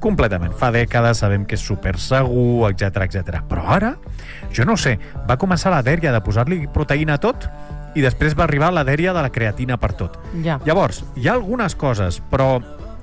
completament. Fa dècades sabem que és super segur, etc. Però ara, jo no sé, va començar la dèria de posar-li proteïna a tot i després va arribar la dèria de la creatina per tot. Ja. Llavors, hi ha algunes coses, però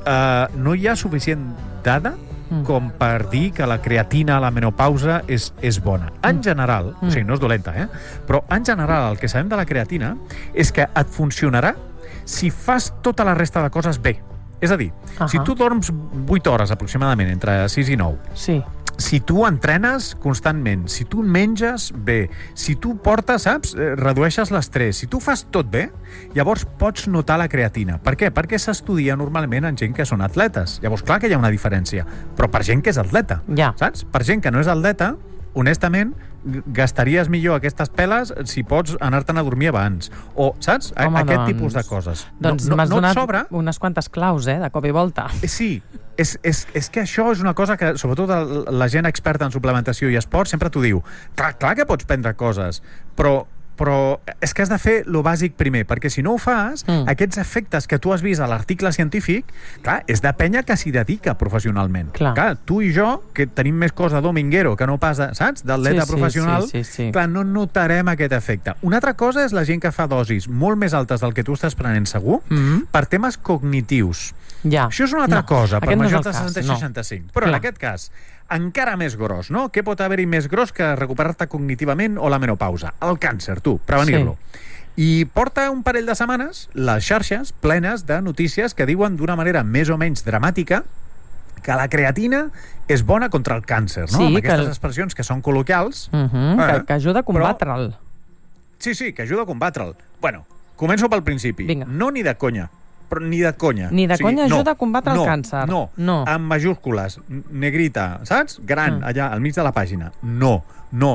no hi ha suficient dada com per dir que la creatina a la menopausa és bona. En general, o sigui, no és dolenta, però en general el que sabem de la creatina és que et funcionarà si fas tota la resta de coses bé. És a dir, si tu dorms 8 hores aproximadament, entre 6 i 9, sí. Si tu entrenes constantment, si tu menges bé, si tu portes, saps, redueixes l'estrès, si tu fas tot bé, llavors pots notar la creatina. Per què? Perquè s'estudia normalment en gent que són atletes. Llavors, clar que hi ha una diferència, però per gent que és atleta, saps? Per gent que no és atleta, honestament, gastaries millor aquestes peles si pots anar-te'n a dormir abans. O, saps? Aquest tipus de coses. Doncs m'has donat unes quantes claus, de cop i volta. Sí, és que això és una cosa que, sobretot la gent experta en suplementació i esport, sempre t'ho diu. Clar que pots prendre coses, però és que has de fer lo bàsic primer, perquè si no ho fas, aquests efectes que tu has vist a l'article científic, clar, és de penya que s'hi dedica professionalment. Clar, tu i jo, que tenim més cosa dominguero que no pas, saps, d'atleta professional, clar, no notarem aquest efecte. Una altra cosa és la gent que fa dosis molt més altes del que tu estàs prenent segur per temes cognitius. Això és una altra cosa, per majors de 60-65. Però en aquest cas, encara més gros, no? Què pot haver-hi més gros que recuperar-te cognitivament o la menopausa? El càncer, tu, prevenir-lo. I porta un parell de setmanes les xarxes plenes de notícies que diuen d'una manera més o menys dramàtica que la creatina és bona contra el càncer, no? Amb aquestes expressions que són col·loquials. Que ajuda a combatre'l. Sí, que ajuda a combatre'l. Bueno, començo pel principi. No ni de conya. Però ni de conya. Ni de conya ajuda a combatre el càncer. No, amb majúscules, negrita, saps? Gran, allà, al mig de la pàgina. No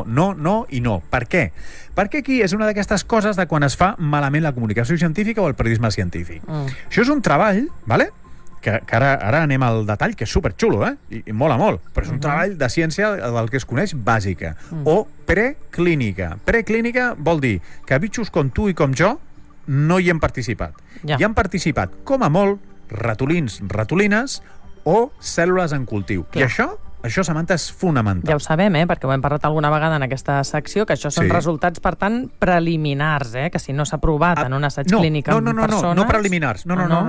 i no. Per què? Perquè aquí és una d'aquestes coses de quan es fa malament la comunicació científica o el periodisme científic. Això és un treball, vale? Que ara anem al detall, que és superxulo, i mola molt, però és un treball de ciència del que es coneix bàsica, o preclínica. Preclínica vol dir que bitxos com tu i com jo no hi hem participat. Hi han participat, com a molt, ratolins, ratolines o cèl·lules en cultiu. I això, Samantha, és fonamental. Ja ho sabem, perquè ho hem parlat alguna vegada en aquesta secció, que això són resultats, per tant, preliminars, que si no s'ha provat en un assaig clínic en persones... No preliminars.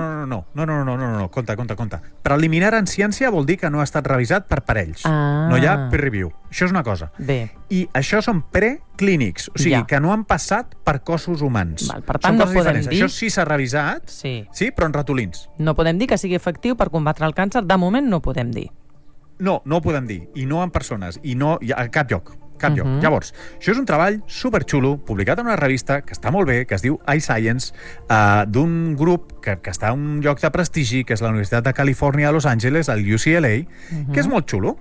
No. Compte. Preliminar en ciència vol dir que no ha estat revisat per parells. No hi ha peer review. Això és una cosa. I això són preclínics, o sigui, que no han passat per cossos humans. Per tant, no podem dir... Això sí s'ha revisat, sí, però en ratolins. No podem dir que sigui efectiu per combatre el càncer. De moment no ho podem dir. No ho podem dir. I no en persones. I no a cap lloc. Llavors, això és un treball superxulo, publicat en una revista que està molt bé, que es diu iScience, d'un grup que està en un lloc de prestigi, que és la Universitat de Califòrnia a Los Angeles, el UCLA, que és molt xulo.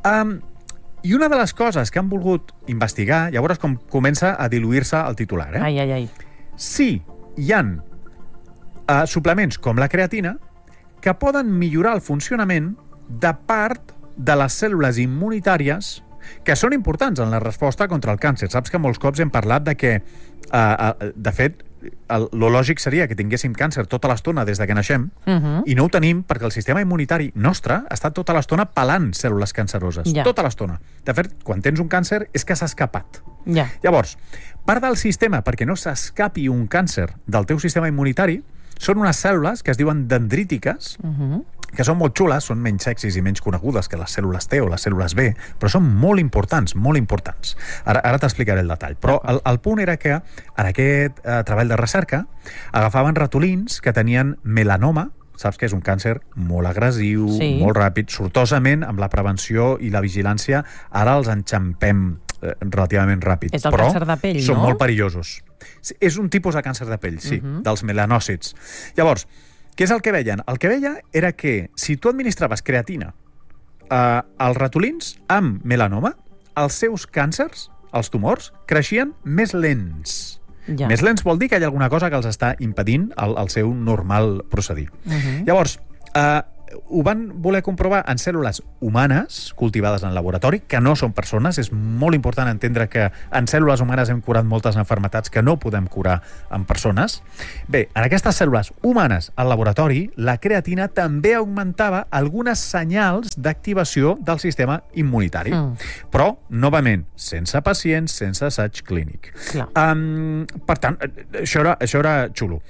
I una de les coses que han volgut investigar, ja veuràs com comença a diluir-se el titular. Sí, hi ha suplements com la creatina que poden millorar el funcionament de part de les cèl·lules immunitàries que són importants en la resposta contra el càncer. Saps que molts cops hem parlat de que, de fet, lo lògic seria que tinguéssim càncer tota l'estona des de que naixem, i no ho tenim perquè el sistema immunitari nostre està tota l'estona pelant cèl·lules canceroses. Tota l'estona. De fet, quan tens un càncer és que s'ha escapat. Llavors, part del sistema perquè no s'escapi un càncer del teu sistema immunitari són unes cèl·lules que es diuen dendrítiques, que són molt xules, són menys sexis i menys conegudes que les cèl·lules T o les cèl·lules B, però són molt importants, molt importants. Ara t'explicaré el detall. Però el punt era que en aquest treball de recerca agafaven ratolins que tenien melanoma, saps que és un càncer molt agressiu, molt ràpid, sortosament, amb la prevenció i la vigilància, ara els enxampem relativament ràpid. És el càncer de pell, no? Són molt perillosos. És un tipus de càncer de pell, sí, dels melanòcits. Llavors, què és el que veien? El que veia era que si tu administraves creatina als ratolins amb melanoma, els seus càncers, els tumors, creixien més lents. Més lents vol dir que hi ha alguna cosa que els està impedint el seu normal procedir. Llavors, ho van voler comprovar en cèl·lules humanes cultivades en laboratori, que no són persones. És molt important entendre que en cèl·lules humanes hem curat moltes malalties que no podem curar en persones. Bé, en aquestes cèl·lules humanes al laboratori, la creatina també augmentava algunes senyals d'activació del sistema immunitari. Però, novament, sense pacients, sense assaig clínic. Per tant, això era xulo.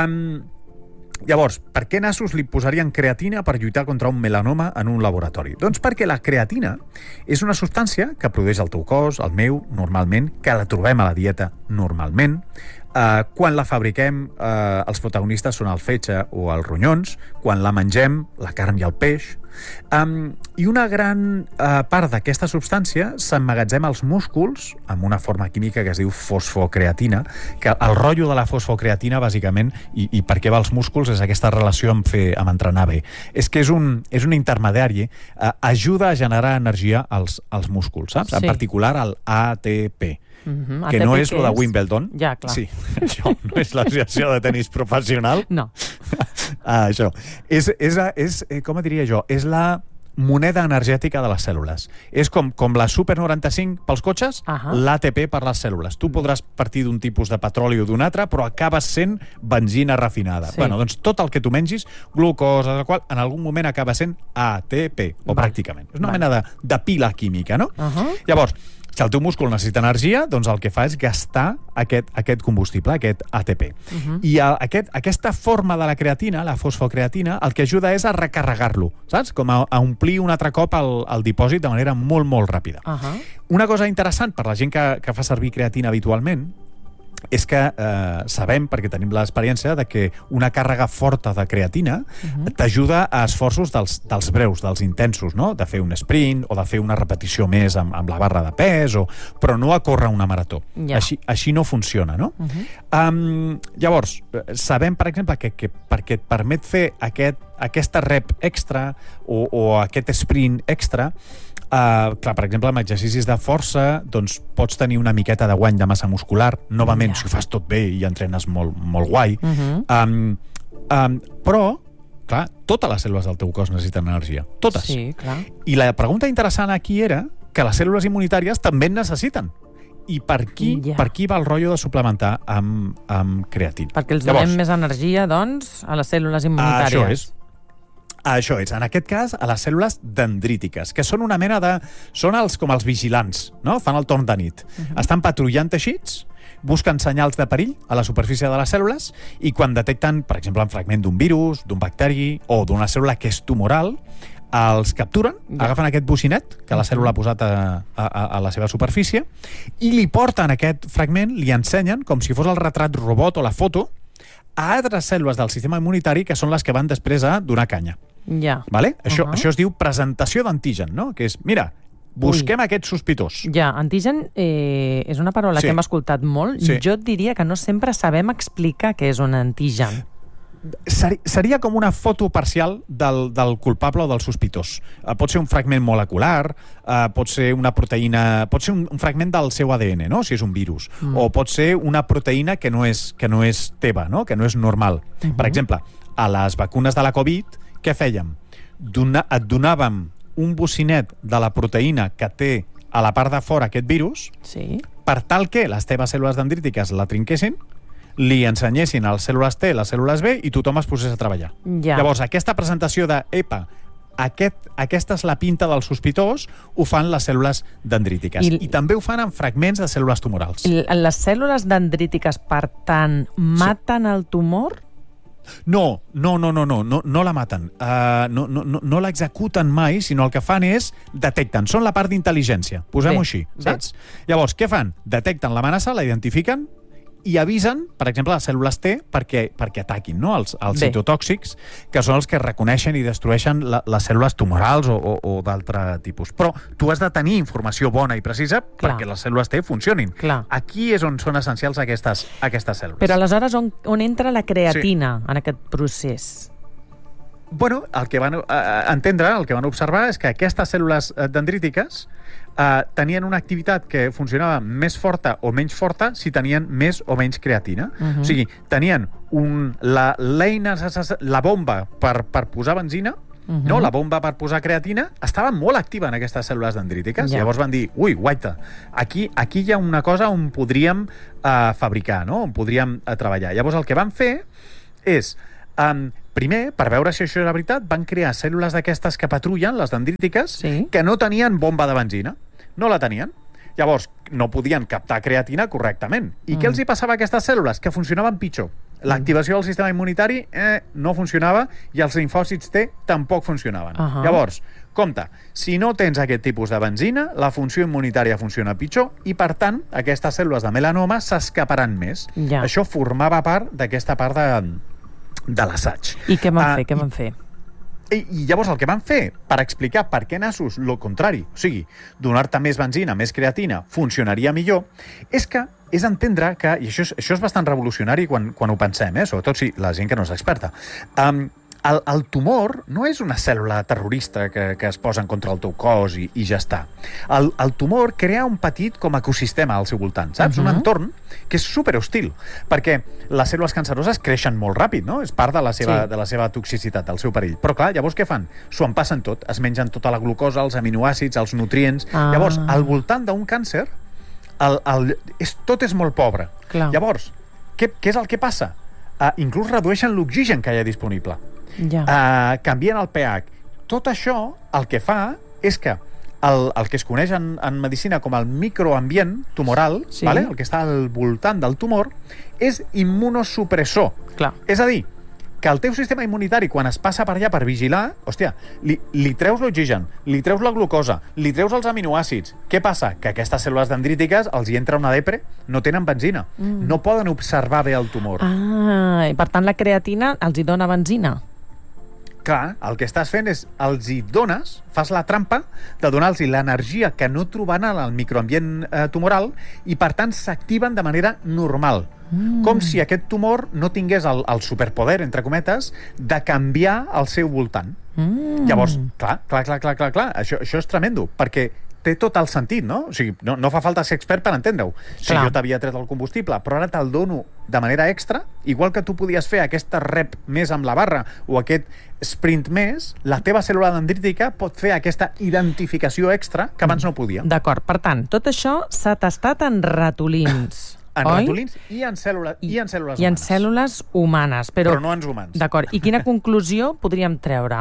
Llavors, per què nassos li posarien creatina per lluitar contra un melanoma en un laboratori? Doncs perquè la creatina és una substància que produeix el teu cos, el meu, normalment, que la trobem a la dieta normalment. Quan la fabriquem, els protagonistes són el fetge o els ronyons. Quan la mengem, la carn i el peix. I una gran part d'aquesta substància s'emmagatzema als músculs amb una forma química que es diu fosfocreatina, que el rotllo de la fosfocreatina, bàsicament, i per què va als músculs, és aquesta relació amb entrenar bé. És que és un intermediari, ajuda a generar energia als músculs, saps? En particular el ATP. Que no és lo de Wimbledon. Ja, clar. Sí, això no és l'associació de tenis professional. No. Això. És, com diria jo, és la moneda energètica de les cèl·lules. És com la Super 95 pels cotxes, l'ATP per les cèl·lules. Tu podràs partir d'un tipus de petroli o d'un altre, però acabes sent benzina refinada. Bueno, doncs tot el que tu mengis, glucosa, el qual en algun moment acaba sent ATP, o pràcticament. És una mena de pila química, no? Llavors, si el teu múscul necessita energia, doncs el que fa és gastar aquest combustible, aquest ATP. I aquesta forma de la creatina, la fosfocreatina, el que ajuda és a recarregar-lo, saps? Com a omplir un altre cop el dipòsit de manera molt, molt ràpida. Una cosa interessant per la gent que fa servir creatina habitualment és que sabem, perquè tenim l'experiència, de que una càrrega forta de creatina t'ajuda a esforços dels breus, dels intensos, no? De fer un sprint o de fer una repetició més amb la barra de pes, però no a córrer una marató. Així no funciona, no? Llavors, sabem, per exemple, que perquè et permet fer aquesta rep extra o aquest sprint extra, clar, per exemple, amb exercicis de força, doncs pots tenir una miqueta de guany de massa muscular, novament, si ho fas tot bé i entrenes molt, molt guai. Però, clar, totes les cèl·lules del teu cos necessiten energia. Totes. Sí, clar. I la pregunta interessant aquí era que les cèl·lules immunitàries també en necessiten. I per aquí va el rotllo de suplementar amb creatina. Perquè els donem més energia, doncs, a les cèl·lules immunitàries. Això és, en aquest cas, a les cèl·lules dendrítiques, que són una mena de... Són com els vigilants, no? Fan el torn de nit. Estan patrullant teixits, busquen senyals de perill a la superfície de les cèl·lules i quan detecten, per exemple, un fragment d'un virus, d'un bacteri o d'una cèl·lula que és tumoral, els capturen, agafen aquest bocinet que la cèl·lula ha posat a la seva superfície i li porten aquest fragment, li ensenyen, com si fos el retrat robot o la foto, a altres cèl·lules del sistema immunitari que són les que van després a donar canya. Vale? Això es diu presentació d'antigen, no? Que és, mira, busquem aquest sospitós. Antigen és una paraula que hem escoltat molt. Jo et diria que no sempre sabem explicar què és un antigen. Seria com una foto parcial del culpable o del sospitós. Pot ser un fragment molecular, pot ser una proteïna, pot ser un fragment del seu ADN, no? Si és un virus, o pot ser una proteïna que no és teva, no? Que no és normal. Per exemple, a les vacunes de la Covid, què fèiem? Et donàvem un bocinet de la proteïna que té a la part de fora aquest virus, per tal que les teves cèl·lules dendrítiques la trinquessin, li ensenyessin a les cèl·lules T, les cèl·lules B, i tothom es posés a treballar. Llavors, aquesta presentació de, aquesta és la pinta del sospitós, ho fan les cèl·lules dendrítiques. I també ho fan en fragments de cèl·lules tumorals. Les cèl·lules dendrítiques, per tant, maten el tumor? No la maten. No l'executen mai, sinó el que fan és detecten. Són la part d'intel·ligència, posem-ho així, saps? Llavors, què fan? Detecten l'amenaça, la identifiquen i avisen, per exemple, les cèl·lules T perquè ataquin, no? Els citotòxics, que són els que reconeixen i destrueixen les cèl·lules tumorals o d'altre tipus. Però tu has de tenir informació bona i precisa perquè les cèl·lules T funcionin. Aquí és on són essencials aquestes cèl·lules. Però aleshores on entra la creatina en aquest procés? Bueno, el que van entendre, el que van observar és que aquestes cèl·lules dendrítiques tenien una activitat que funcionava més forta o menys forta si tenien més o menys creatina. O sigui, tenien la bomba per posar benzina no? La bomba per posar creatina estava molt activa en aquestes cèl·lules dendrítiques. Llavors van dir, ui, guaita, aquí hi ha una cosa on podríem fabricar, no? On podríem treballar. Llavors el que van fer és... primer, per veure si això era veritat, van crear cèl·lules d'aquestes que patrullen, les dendrítiques, que no tenien bomba de benzina. No la tenien. Llavors, no podien captar creatina correctament. I què els hi passava a aquestes cèl·lules? Que funcionaven pitjor. L'activació del sistema immunitari no funcionava i els linfòcits T tampoc funcionaven. Llavors, compte, si no tens aquest tipus de benzina, la funció immunitària funciona pitjor i, per tant, aquestes cèl·lules de melanoma s'escaparan més. Això formava part d'aquesta part de l'assaig. I què van fer? I llavors el que van fer, per explicar per què nassos lo contrari, o sigui, donar-te més benzina, més creatina, funcionaria millor, és entendre que, i això és bastant revolucionari quan ho pensem, sobretot si la gent que no és experta, el tumor no és una cèl·lula terrorista que es posa en contra del teu cos i ja està. El tumor crea un petit com ecosistema al seu voltant, saps? Un entorn que és superhostil, perquè les cèl·lules canceroses creixen molt ràpid, no? És part de la seva toxicitat, del seu perill. Però clar, llavors què fan? S'ho empassen tot, es mengen tota la glucosa, els aminoàcids, els nutrients. Llavors, al voltant d'un càncer, tot és molt pobre. Llavors, què és el que passa? Inclús redueixen l'oxigen que hi ha disponible. Canvien el pH. Tot això el que fa és que el que es coneix en medicina com el microambient tumoral, el que està al voltant del tumor, és immunosupressor. És a dir, que el teu sistema immunitari, quan es passa per allà per vigilar, hòstia, li treus l'oxigen, li treus la glucosa, li treus els aminoàcids. Què passa? Que aquestes cèl·lules dendrítiques els hi entra una depre, no tenen benzina. No poden observar bé el tumor. I per tant la creatina els hi dona benzina. Clar, el que estàs fent és els hi dones, fas la trampa de donar-los l'energia que no trobaran al microambient tumoral i, per tant, s'activen de manera normal. Com si aquest tumor no tingués el superpoder, entre cometes, de canviar el seu voltant. Llavors, clar, això és tremendo, perquè té tot el sentit, no? O sigui, no fa falta ser expert per entendre-ho. Si jo t'havia tret el combustible, però ara te'l dono de manera extra, igual que tu podies fer aquesta rep més amb la barra o aquest sprint més, la teva cèl·lula dendrítica pot fer aquesta identificació extra que abans no podia. D'acord. Per tant, tot això s'ha tastat en ratolins. En ratolins i en cèl·lules humanes. I en cèl·lules humanes. Però no en humans. D'acord. I quina conclusió podríem treure?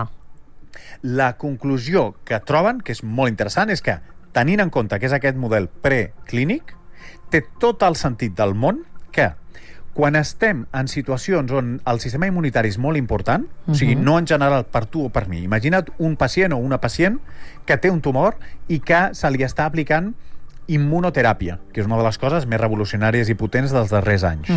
La conclusió que troben, que és molt interessant, és que, tenint en compte que és aquest model preclínic, té tot el sentit del món que quan estem en situacions on el sistema immunitari és molt important, o sigui, no en general per tu o per mi, imagina't un pacient o una pacient que té un tumor i que se li està aplicant immunoteràpia, que és una de les coses més revolucionàries i potents dels darrers anys.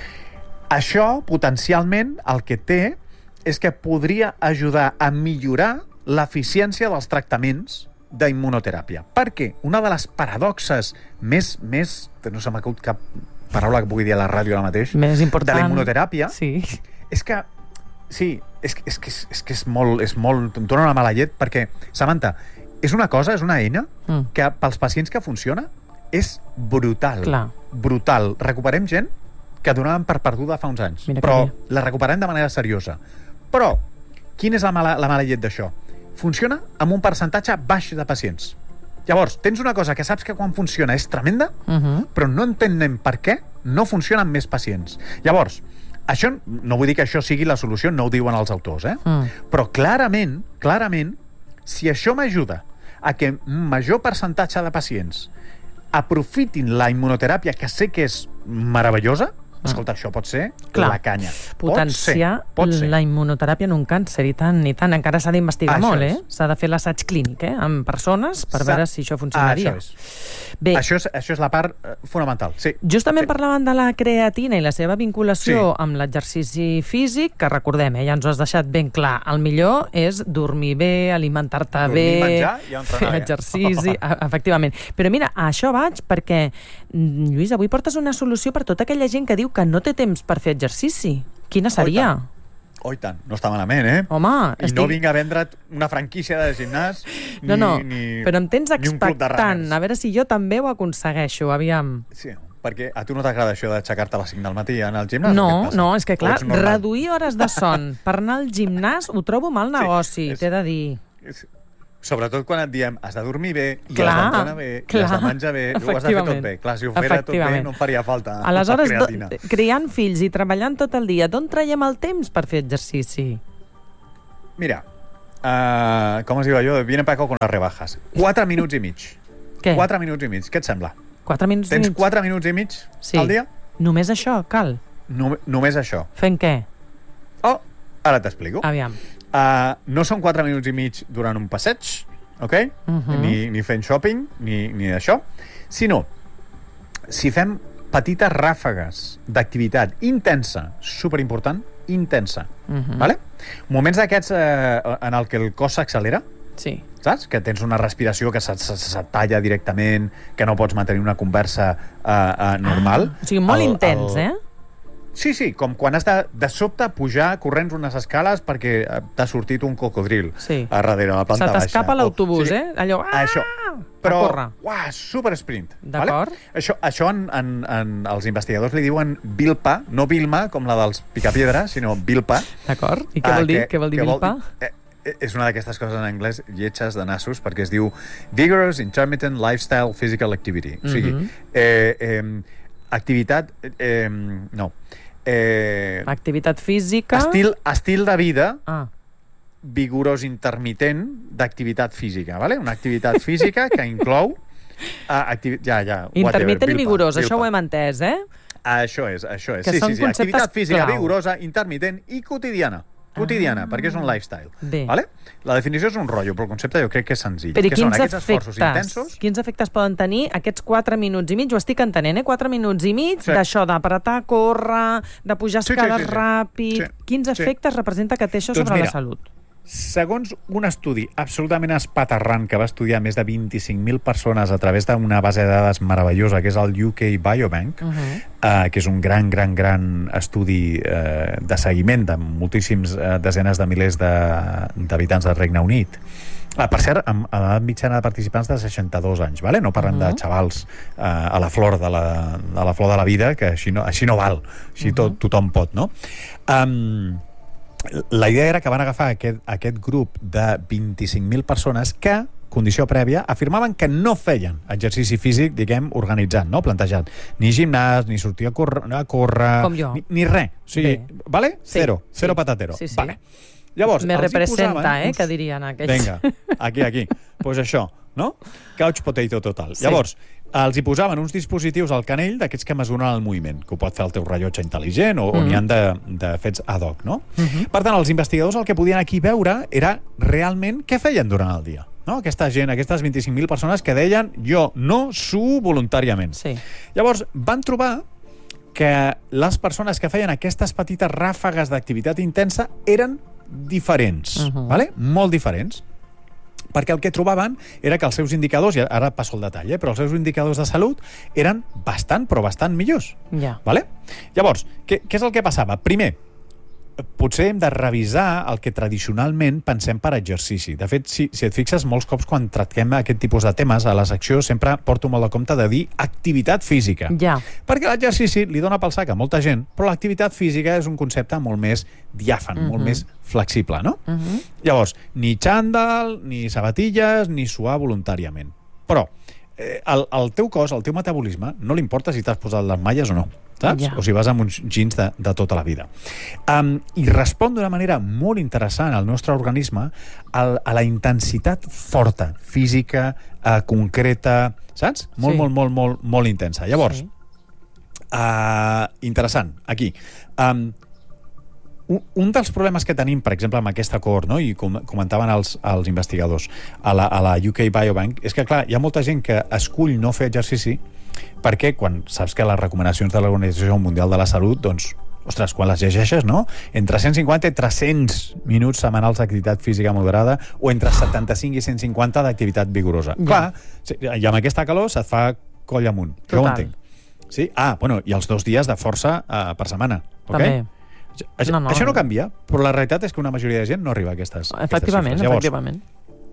Això, potencialment, el que té és que podria ajudar a millorar l'eficiència dels tractaments d'immunoteràpia. Perquè una de les paradoxes més no se m'acut cap paraula que pugui dir a la ràdio ara mateix, més important, de la immunoteràpia, és que és molt, em dóna una mala llet, perquè, Samantha, és una eina que pels pacients que funciona és brutal. Brutal. Recuperem gent que donàvem per perduda fa uns anys, però la recuperem de manera seriosa. Però, quina és la mala llet d'això? Funciona amb un percentatge baix de pacients. Llavors, tens una cosa que saps que quan funciona és tremenda, però no entenem per què no funciona amb més pacients. Llavors, això no vull dir que això sigui la solució, no ho diuen els autors, però clarament, si això m'ajuda a que un major percentatge de pacients aprofitin la immunoteràpia, que sé que és meravellosa, escolta, això pot ser la canya. Potenciar la immunoteràpia en un càncer, i tant. Encara s'ha d'investigar molt, S'ha de fer l'assaig clínic, amb persones, per veure si això funcionaria. Bé, això és la part fonamental. Justament parlaven de la creatina i la seva vinculació amb l'exercici físic, que recordem, ja ens ho has deixat ben clar, el millor és dormir bé, alimentar-te bé, fer exercici, efectivament. Però mira, a això vaig perquè, Lluís, avui portes una solució per tota aquella gent que diu que no té temps per fer exercici. Quina seria? Oh, i tant. No està malament, Home, no vinc a vendre't una franquícia de gimnàs però em tens expectant. A veure si jo també ho aconsegueixo, aviam. Sí, perquè a tu no t'agrada això d'aixecar-te a les 5 del matí a anar al gimnàs? No, és que clar, reduir hores de son per anar al gimnàs ho trobo mal negoci, t'he de dir. Sobretot quan et diem has de dormir bé, i has d'entrenar bé, i has de menjar bé, ho has de fer tot bé. Clar, si ho fera tot bé no em faria falta aleshores, creatina. Criant fills i treballant tot el dia, d'on traiem el temps per fer exercici? Mira, com es diu allò? Viene Paco con las rebajas. 4 minuts i mig. Què? 4 minuts i mig, què et sembla? 4 minuts i mig? Tens 4 minuts i mig al dia? Només això, cal? Només això. Fent què? Oh, ara t'explico. Aviam. No són 4 minuts i mig durant un passeig, ok? Ni fent shopping, ni això, sinó si fem petites ràfegues d'activitat intensa, superimportant, intensa, vale? Moments d'aquests en el que el cos s'accelera, sí. Saps? Que tens una respiració que se't talla directament, que no pots mantenir una conversa normal. O sigui, molt intens, eh? Sí, com quan has de sobte pujar corrents unes escales perquè t'ha sortit un cocodril a darrere la planta baixa. Se t'escapa l'autobús, Allò... Això. Però, super sprint. D'acord. Vale? Això els investigadors li diuen Vilpa, no Vilma, com la dels Picapiedra, sinó Vilpa. D'acord. I què vol dir? Què vol dir Vilpa? És una d'aquestes coses en anglès lletges de nassos, perquè es diu Vigorous Intermittent Lifestyle Physical Activity. O sigui, activitat... no. Activitat física... Estil de vida vigorós intermitent d'activitat física, ¿vale? Una activitat física que inclou... intermitent i vigorós, això ho hem entès, eh? Això és. Sí. Activitat física vigorosa, intermitent i quotidiana, perquè és un lifestyle. Vale? La definició és un rotllo, però el concepte jo crec que és senzill. Però quins efectes poden tenir aquests 4 minuts i mig? Ho estic entenent, 4 minuts i mig d'això, d'apretar, córrer, de pujar escales ràpid... Quins efectes representa que té això sobre la salut? Segons un estudi absolutament espaterrant que va estudiar més de 25.000 persones a través d'una base de dades meravellosa, que és el UK Biobank, que és un gran estudi de seguiment de moltíssims desenes de milers d'habitants del Regne Unit. Per cert, amb edat mitjana de participants de 62 anys, ¿vale? No parlem de xavals a la flor de la vida, que així no val, així tothom pot, no? La idea era que van agafar aquest grup de 25.000 persones que, condició prèvia, afirmaven que no feien exercici físic, diguem, organitzat, no? Plantejat. Ni gimnàs, ni sortir a córrer... Com jo. Ni res. O sigui, vale? Zero patatero. Sí. Vale. Llavors, me representa, que dirien aquells. Vinga, aquí. Pues això, no? Couch potato total. Sí. Llavors, els hi posaven uns dispositius al canell d'aquests que mesuren el moviment, que ho pot fer el teu rellotge intel·ligent o n'hi han de fets ad hoc, no? Per tant, els investigadors el que podien aquí veure era realment què feien durant el dia. No? Aquesta gent, aquestes 25.000 persones que deien jo no suo voluntàriament. Sí. Llavors, van trobar que les persones que feien aquestes petites ràfegues d'activitat intensa eren diferents, vale? Molt diferents, perquè el que trobaven era que els seus indicadors, i ara passo el detall, però els seus indicadors de salut eren bastant millors. Vale? Llavors, què és el que passava? Primer, potser hem de revisar el que tradicionalment pensem per exercici. De fet, si et fixes, molts cops quan tractem aquest tipus de temes a la secció sempre porto molt de compte de dir activitat física. Perquè l'exercici li dona pel sac a molta gent, però l'activitat física és un concepte molt més diàfan, molt més flexible, no? Llavors, ni xandall, ni sabatilles, ni suar voluntàriament. Però al teu cos, al teu metabolisme, no li importa si t'has posat les malles o no, saps? O si vas amb uns jeans de tota la vida. I respon d'una manera molt interessant al nostre organisme a la intensitat forta, física, concreta, saps? Molt intensa. Llavors, interessant, aquí. Un dels problemes que tenim, per exemple, amb aquesta cohort, no? I comentaven els investigadors a la UK Biobank, és que, clar, hi ha molta gent que escull no fer exercici perquè quan saps que les recomanacions de l'Organització Mundial de la Salut, doncs, ostres, quan les llegeixes, no? Entre 150 i 300 minuts setmanals d'activitat física moderada o entre 75 i 150 d'activitat vigorosa. Clar, i amb aquesta calor se't fa coll amunt. Jo ho entenc. Sí? Bueno, i els 2 dies de força per setmana. També. Això no canvia, però la realitat és que una majoria de gent no arriba a aquestes efectivament, xifres. Llavors, efectivament.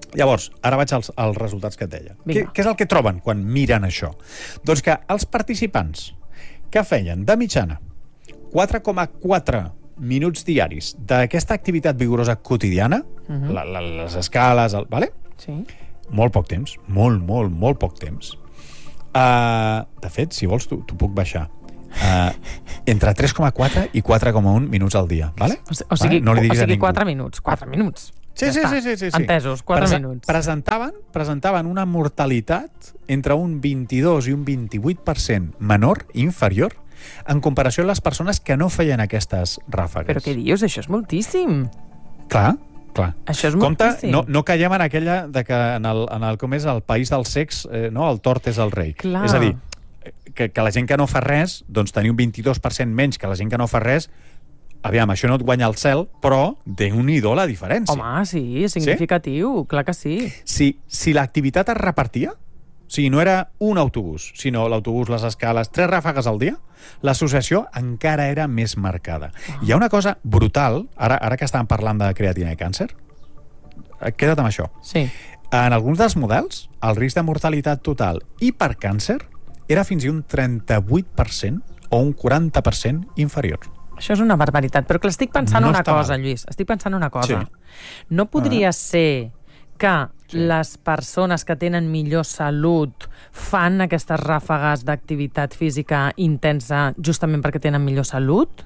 Llavors, ara vaig als resultats que et deia. Què és el que troben quan miren això? Doncs que els participants que feien de mitjana 4,4 minuts diaris d'aquesta activitat vigorosa quotidiana, les escales, vale? Sí. Molt poc temps, molt poc temps. De fet, si vols, t'ho puc baixar. Entre 3,4 i 4,1 minuts al dia, vale? O sigui, no li diguis a ningú. 4 minuts. 4 minuts. Sí. Entesos, 4 minuts. Presentaven una mortalitat entre un 22 i un 28% menor, inferior, en comparació a les persones que no feien aquestes ràfegues. Però què dius? Això és moltíssim. Clar. Això és moltíssim. Compte, no caiem en aquella de que en el com és el país del sex, no, el tort és el rei. Clar. És a dir, que la gent que no fa res, doncs tenir un 22% menys que la gent que no fa res, aviam, això no et guanya el cel, però déu-n'hi-do la diferència. Home, sí, és significatiu, clar que sí. Si l'activitat es repartia, o sigui, no era un autobús, sinó l'autobús, les escales, 3 ràfegues al dia, l'associació encara era més marcada. Hi ha una cosa brutal, ara que estàvem parlant de creatina i càncer, queda't amb això. Sí. En alguns dels models, el risc de mortalitat total i per càncer era fins i un 38% o un 40% inferior. Això és una barbaritat, però que estic pensant una cosa, Lluís. Estic pensant una cosa. No podria ser que les persones que tenen millor salut fan aquestes ràfegues d'activitat física intensa justament perquè tenen millor salut?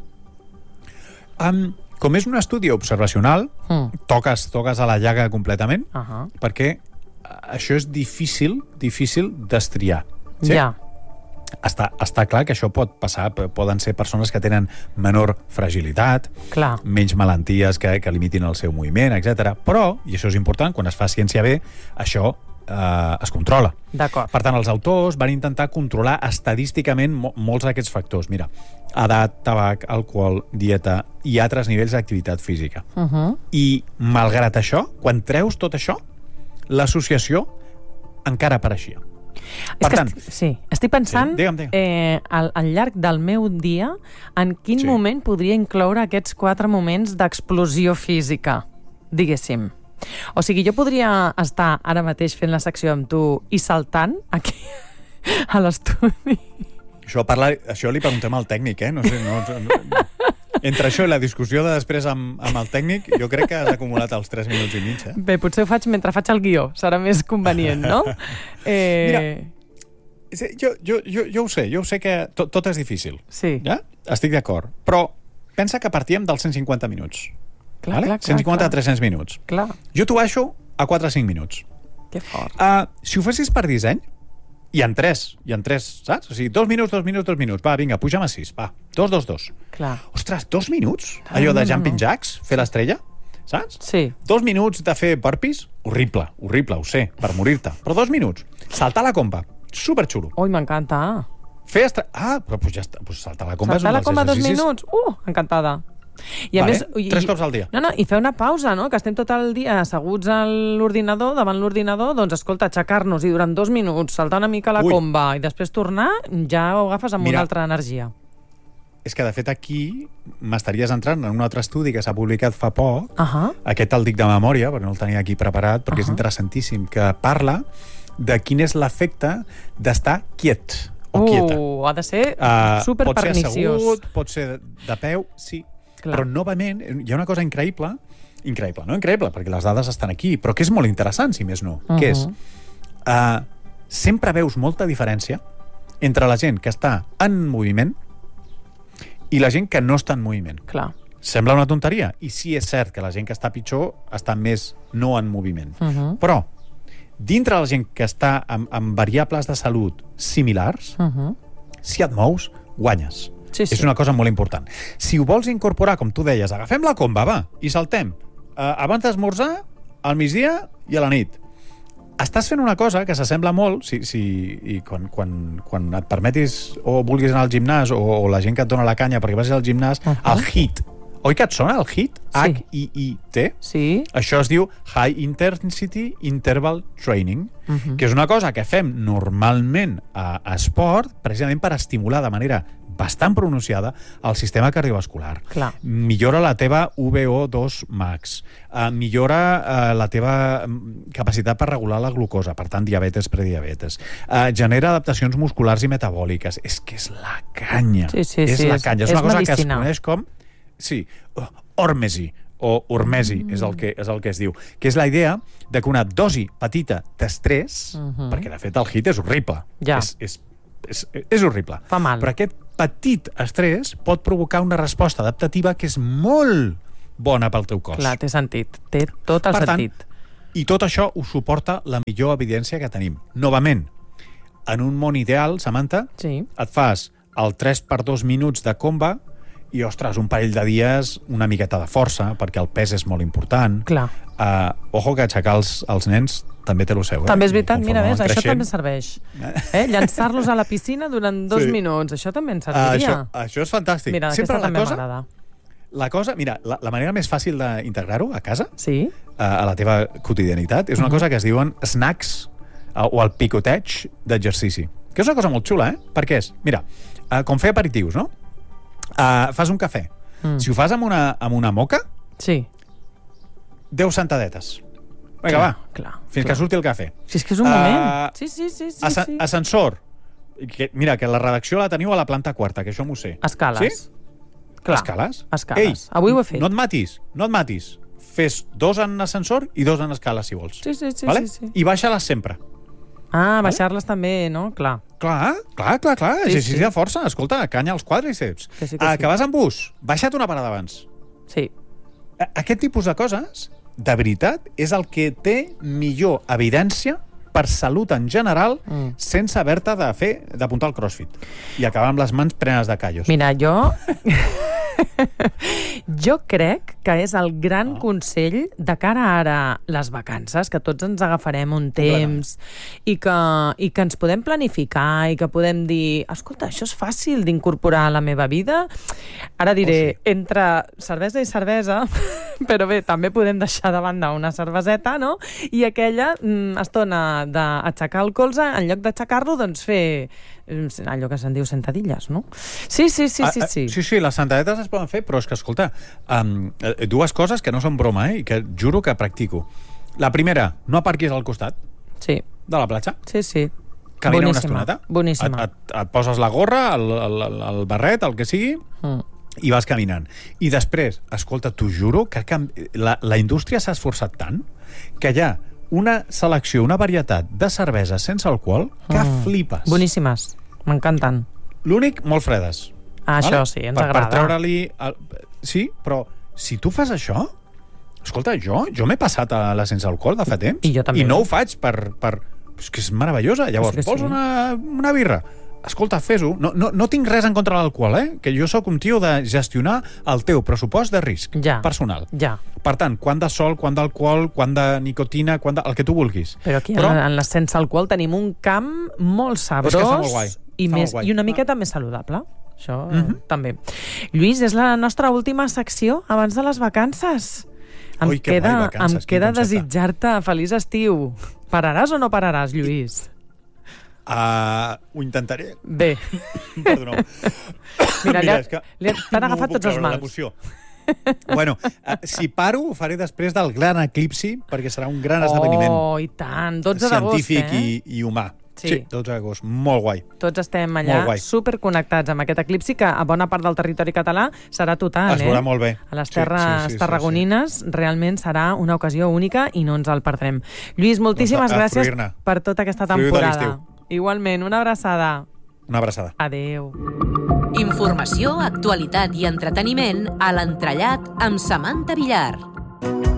Com és un estudi observacional, toques a la llaga completament, perquè això és difícil destriar. Sí? Ja. Està clar que això pot passar, poden ser persones que tenen menor fragilitat, menys malalties que limitin el seu moviment, etc. Però, i això és important, quan es fa ciència bé, això es controla. D'acord. Per tant, els autors van intentar controlar estadísticament molts d'aquests factors. Mira, edat, tabac, alcohol, dieta i altres nivells d'activitat física. I, malgrat això, quan treus tot això, l'associació encara apareixia. Per tant, estic pensant al llarg del meu dia en quin moment podria incloure aquests 4 moments d'explosió física, diguéssim. O sigui, jo podria estar ara mateix fent la secció amb tu i saltant aquí a l'estudi. Això li preguntem al tècnic, no sé, entre això i la discussió de després amb el tècnic, jo crec que has acumulat els 3 minuts i mig. Bé, potser ho faig mentre faig el guió, serà més convenient, no? Mira, jo ho sé que tot és difícil. Sí. Ja? Estic d'acord. Però pensa que partíem dels 150 minuts. Clar, 150 a 300 minuts. Clar. Jo t'ho baixo a 4 o 5 minuts. Que fort. Si ho fessis per disseny, i en 3, saps? O sigui, 2 minuts. Va, vinga, puja'm a 6. Va, 2. Clar. Ostres, 2 minuts? Allò de jumping jacks, fer l'estrella, saps? Sí. 2 minuts de fer burpees? Horrible, ho sé, per morir-te. Però 2 minuts. Saltar la comba, superxulo. Ui, m'encanta. Però pues ja està, pues saltar la comba és un dels exercicis. Saltar la comba 2 minuts? Encantada. I a més, 3 cops al dia. I fer una pausa, no? Que estem tot el dia asseguts a l'ordinador, davant l'ordinador, doncs escolta, aixecar-nos i durant 2 minuts saltar una mica la comba i després tornar, ja ho agafes amb una altra energia. És que, de fet, aquí m'estaries entrant en un altre estudi que s'ha publicat fa poc, aquest el dic de memòria, perquè no el tenia aquí preparat, perquè és interessantíssim, que parla de quin és l'efecte d'estar quiet o quieta. Ha de ser superperniciós. Pot ser assegut, pot ser de peu, sí. Clar. Però, novament, hi ha una cosa increïble, perquè les dades estan aquí, però que és molt interessant, si més no, que és sempre veus molta diferència entre la gent que està en moviment i la gent que no està en moviment. Clar. Sembla una tonteria, i sí és cert que la gent que està pitjor està més no en moviment. Però, dintre la gent que està amb variables de salut similars, si et mous, guanyes. Sí. És una cosa molt important. Si ho vols incorporar, com tu deies, agafem la comba, va, i saltem. Abans d'esmorzar, al migdia i a la nit. Estàs fent una cosa que s'assembla molt, i quan et permetis o vulguis anar al gimnàs, o la gent que et dona la canya perquè vagis al gimnàs, el HIIT. Oi que et sona, el HIIT? H-I-I-T? Sí. Això es diu High Intensity Interval Training, que és una cosa que fem normalment a esport, precisament per estimular de manera bastant pronunciada al sistema cardiovascular. Clar. Millora la teva VO2 max, millora la teva capacitat per regular la glucosa, per tant, diabetes, prediabetes. Genera adaptacions musculars i metabòliques. És que és la canya. Sí, la canya. És una cosa medicina. que es coneix com... Sí, hormesi o hormesi és el que es diu, que és la idea de que una dosi petita d'estrès, perquè de fet el HIIT és horrible, Ja. és horrible, Fa mal. però aquest petit estrès pot provocar una resposta adaptativa que és molt bona pel teu cos. Clar, té sentit. Té tot el Per tant, sentit. I tot això ho suporta la millor evidència que tenim. Novament, en un món ideal, Samantha, Sí. et fas el 3x2 minuts de comba i, ostres, un parell de dies una miqueta de força, perquè el pes és molt important. Clar. Ojo que aixecar els nens també té lo seu. També és veritat, Conforme mira, van ves, això creixent. també serveix. Llançar-los a la piscina durant 2 minuts, això també ens serviria. Això és fantàstic. Mira, Sempre aquesta també m'agrada. La cosa, mira, la manera més fàcil d'integrar-ho a casa, Sí? a la teva quotidianitat, és una cosa que es diuen snacks o el picoteig d'exercici. Que és una cosa molt xula, perquè és, mira, com fer aperitius, no? Fas un cafè. Si ho fas amb una moca, Sí. 10 sentadetes. Vinga, va, fins que surti el cafè. Si és que és un moment. Sí. Ascensor. Mira, que la redacció la teniu a la planta quarta, que això m'ho sé. Escales. Sí? Clar. Escales? Ei, avui ho he fet. No et matis. Fes 2 en ascensor i 2 en escales, si vols. Sí. Vale? I baixa-les sempre. Baixar-les també, no? Clar. Clar. Exercici de força. Escolta, canya als quàdriceps. Que vas en bus, baixa't una parada abans. Sí. Aquest tipus de coses, de veritat, és el que té millor evidència per salut en general, sense haver-te d'apuntar al CrossFit i acabar amb les mans plenes de callos. Mira, jo crec que és el gran consell de cara a ara les vacances, que tots ens agafarem un temps i que ens podem planificar i que podem dir, escolta, això és fàcil d'incorporar a la meva vida. Ara diré, entre cervesa i cervesa, però bé, també podem deixar de banda una cerveseta, no? I aquella estona d'aixecar el colze, en lloc d'aixecar-lo, doncs fer allò que se'n diu sentadilles, no? Sí. Sí, les sentadetes es poden fer, però és que, escolta, dues coses que no són broma, i que juro que practico. La primera, no aparquis al costat de la platja. Sí. Camina una estoneta. Boníssima. Et poses la gorra, el barret, el que sigui, i vas caminant. I després, escolta, t'ho juro que la indústria s'ha esforçat tant que hi ha una selecció, una varietat de cerveses sense alcohol que flipes. Boníssimes, m'encanten. L'únic, molt fredes. Això sí, ens agrada. Per treure-li... Sí, però si tu fas això... Escolta, jo m'he passat a la sense alcohol de fa temps. I jo també. I no ho faig per... És que és meravellosa. Llavors, vols una birra? Escolta, fes-ho. No tinc res en contra de l'alcohol, que jo sóc un tio de gestionar el teu pressupost de risc personal. Per tant, quant de sol, quant d'alcohol, quant de nicotina, el que tu vulguis. Però aquí en la sense alcohol tenim un camp molt sabrós i una miqueta més saludable. Això també. Lluís, és la nostra última secció abans de les vacances. Em queda desitjar-te feliç estiu. Pararàs o no pararàs, Lluís? Ho intentaré. Bé. Perdoneu. Mira, t'han agafat tots els mals. Bueno, si paro, ho faré després del gran eclipsi, perquè serà un gran esdeveniment. I tant, 12 d'agost, científic i humà. Sí, 12 d'agost, molt guai. Tots estem allà superconnectats amb aquest eclipsi, que a bona part del territori català serà total. Es veurà molt bé. A les terres tarragonines realment serà una ocasió única i no ens el perdrem. Lluís, moltíssimes gràcies per tota aquesta temporada. Igualment, una abraçada. Una abraçada. Adéu. Informació, actualitat i entreteniment a l'Entrellat amb Samantha Villar.